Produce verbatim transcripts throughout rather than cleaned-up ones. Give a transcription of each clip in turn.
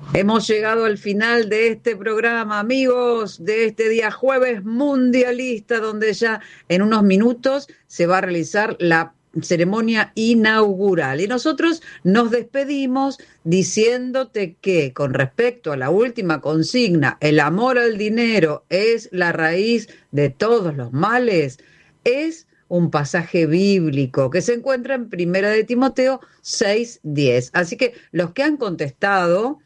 Hemos llegado al final de este programa, amigos, de este día jueves mundialista, donde ya en unos minutos se va a realizar la ceremonia inaugural. Y nosotros nos despedimos diciéndote que con respecto a la última consigna, el amor al dinero es la raíz de todos los males, es un pasaje bíblico que se encuentra en Primera de Timoteo seis diez. Así que los que han contestado,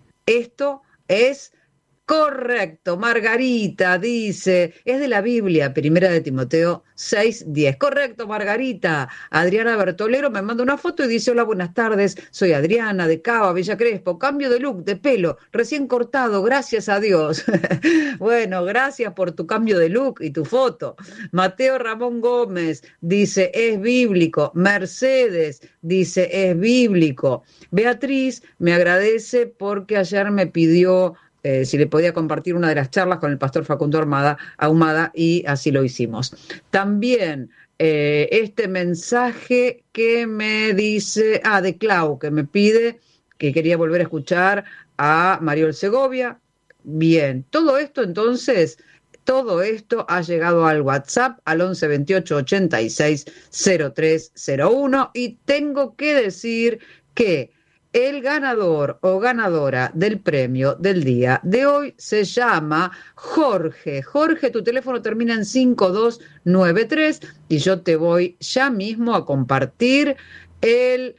esto es correcto. Margarita dice, es de la Biblia, Primera de Timoteo seis diez. Correcto, Margarita. Adriana Bertolero me manda una foto y dice, hola, buenas tardes, soy Adriana de Cava, Villa Crespo, cambio de look, de pelo, recién cortado, gracias a Dios. Bueno, gracias por tu cambio de look y tu foto. Mateo Ramón Gómez dice, es bíblico. Mercedes dice, es bíblico. Beatriz me agradece porque ayer me pidió Eh, si le podía compartir una de las charlas con el pastor Facundo Armada, Ahumada, y así lo hicimos. También eh, este mensaje que me dice, ah, de Clau, que me pide que quería volver a escuchar a Mariol Segovia. Bien, todo esto entonces, todo esto ha llegado al WhatsApp al once veintiocho ochenta y seis cero tres cero uno y tengo que decir que el ganador o ganadora del premio del día de hoy se llama Jorge. Jorge, tu teléfono termina en cinco dos nueve tres y yo te voy ya mismo a compartir el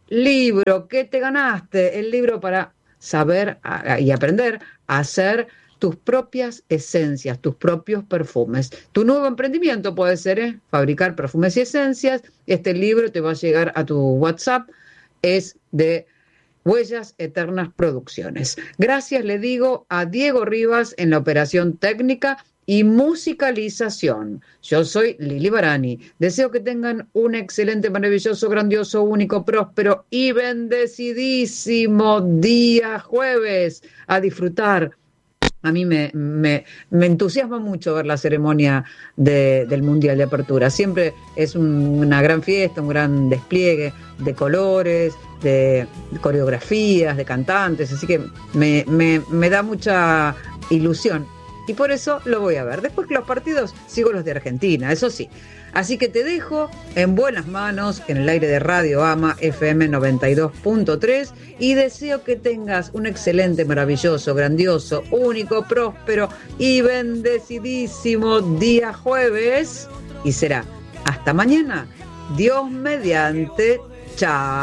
libro que te ganaste, el libro para saber y aprender a hacer tus propias esencias, tus propios perfumes. Tu nuevo emprendimiento puede ser ¿eh? fabricar perfumes y esencias. Este libro te va a llegar a tu WhatsApp, es de Huellas Eternas Producciones. Gracias, le digo, a Diego Rivas en la operación técnica y musicalización. Yo soy Lili Barani. Deseo que tengan un excelente, maravilloso, grandioso, único, próspero y bendecidísimo día jueves. A disfrutar. A mí me, me, me entusiasma mucho ver la ceremonia de, del Mundial de Apertura. Siempre es un, una gran fiesta, un gran despliegue de colores, de coreografías, de cantantes, así que me, me, me da mucha ilusión y por eso lo voy a ver. Después que los partidos sigo los de Argentina, eso sí. Así que te dejo en buenas manos en el aire de Radio Ama F M noventa y dos punto tres y deseo que tengas un excelente, maravilloso, grandioso, único, próspero y bendecidísimo día jueves y será hasta mañana. Dios mediante. Chao.